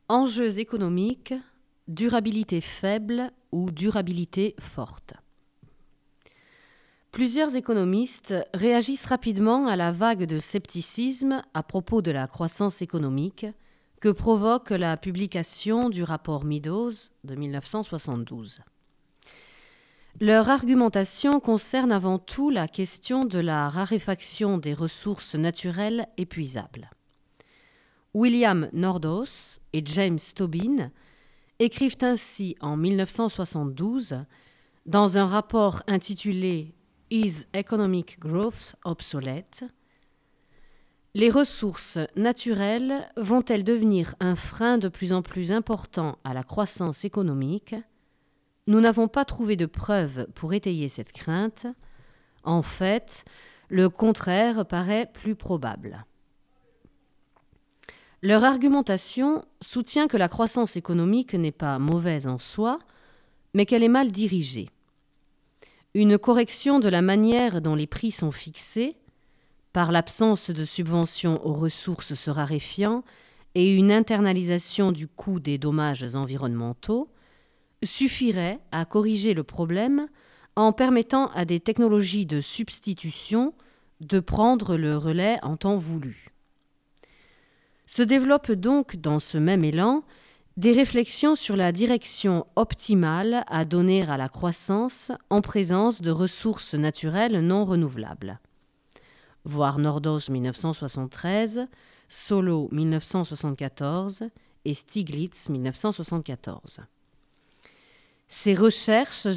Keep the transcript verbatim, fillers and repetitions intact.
Enjeux économiques, durabilité faible ou durabilité forte. Plusieurs économistes réagissent rapidement à la vague de scepticisme à propos de la croissance économique que provoque la publication du rapport Meadows de mille neuf cent soixante-douze. Leur argumentation concerne avant tout la question de la raréfaction des ressources naturelles épuisables. William Nordhaus et James Tobin écrivent ainsi en mille neuf cent soixante-douze, dans un rapport intitulé « Is Economic Growth Obsolete ?», les ressources naturelles vont-elles devenir un frein de plus en plus important à la croissance économique ? Nous n'avons pas trouvé de preuves pour étayer cette crainte. En fait, le contraire paraît plus probable. Leur argumentation soutient que la croissance économique n'est pas mauvaise en soi, mais qu'elle est mal dirigée. Une correction de la manière dont les prix sont fixés, par l'absence de subventions aux ressources se raréfiant et une internalisation du coût des dommages environnementaux, suffirait à corriger le problème en permettant à des technologies de substitution de prendre le relais en temps voulu. Se développent donc dans ce même élan des réflexions sur la direction optimale à donner à la croissance en présence de ressources naturelles non renouvelables. Voir Nordhaus mille neuf cent soixante-treize, Solow mille neuf cent soixante-quatorze et Stiglitz mille neuf cent soixante-quatorze. Ces recherches